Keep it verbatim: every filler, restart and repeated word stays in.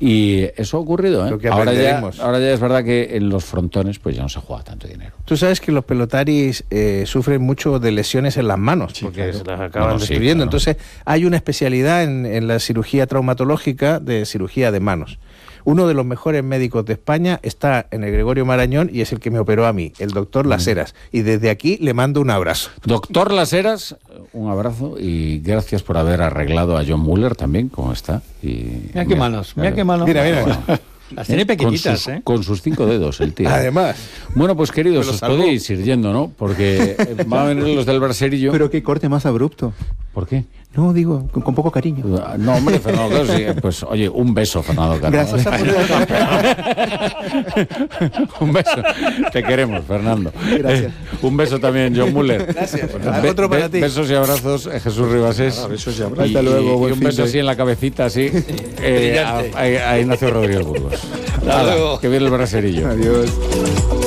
Y eso ha ocurrido, ¿eh? Lo que ahora, ya, aprenderemos. ahora ya es verdad que en los frontones pues ya no se juega tanto dinero. Tú sabes que los pelotaris eh, sufren mucho de lesiones en las manos, Sí, porque claro. se las acaban Bueno, sí, destruyendo. claro. Entonces, hay una especialidad en, en la cirugía traumatológica de cirugía de manos. Uno de los mejores médicos de España está en el Gregorio Marañón y es el que me operó a mí, el doctor Las Heras. Y desde aquí le mando un abrazo. Doctor Las Heras, un abrazo y gracias por haber arreglado a John Muller también, como está. Y, Mira qué manos, mira qué manos. Mira, mira. Las tiene pequeñitas, con sus, ¿eh? con sus cinco dedos, el tío. Además. Bueno, pues queridos, Me lo os salvó. podéis ir yendo, ¿no? Porque eh, van a venir los del braserillo. Pero qué corte más abrupto. ¿Por qué? No, digo, con, con poco cariño. No, hombre, Fernando Caro, sí. Pues oye, un beso, Fernando Caro. Gracias. Un beso. Te queremos, Fernando. Gracias. Eh, un beso también, John Muller. Gracias. Be- Otro para be- ti. Besos y abrazos, eh, Jesús Ribasés. Ah, besos y abrazos. Y, Hasta luego, y buen un fin beso de- así en la cabecita, así, eh, a, a- a Ignacio Rodríguez Burgos. Hasta luego. Que viene el braserillo. Adiós.